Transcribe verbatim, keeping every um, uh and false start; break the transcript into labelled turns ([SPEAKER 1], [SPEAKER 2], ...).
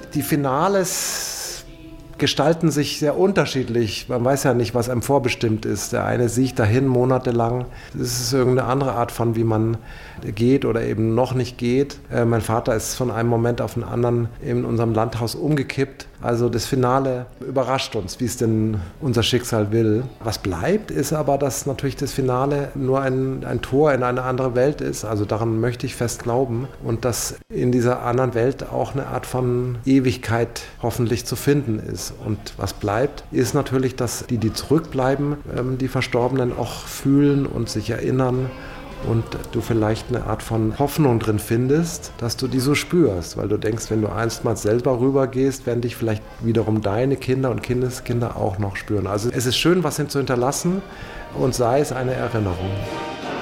[SPEAKER 1] Die Finales gestalten sich sehr unterschiedlich. Man weiß ja nicht, was einem vorbestimmt ist. Der eine sieht dahin monatelang. Das ist irgendeine andere Art von, wie man geht oder eben noch nicht geht. Äh, mein Vater ist von einem Moment auf den anderen in unserem Landhaus umgekippt. Also das Finale überrascht uns, wie es denn unser Schicksal will. Was bleibt, ist aber, dass natürlich das Finale nur ein, ein Tor in eine andere Welt ist. Also daran möchte ich fest glauben. Und dass in dieser anderen Welt auch eine Art von Ewigkeit hoffentlich zu finden ist. Und was bleibt, ist natürlich, dass die, die zurückbleiben, ähm, die Verstorbenen auch fühlen und sich erinnern. Und du vielleicht eine Art von Hoffnung drin findest, dass du die so spürst. Weil du denkst, wenn du einstmals selber rübergehst, werden dich vielleicht wiederum deine Kinder und Kindeskinder auch noch spüren. Also es ist schön, was ihm zu hinterlassen und sei es eine Erinnerung.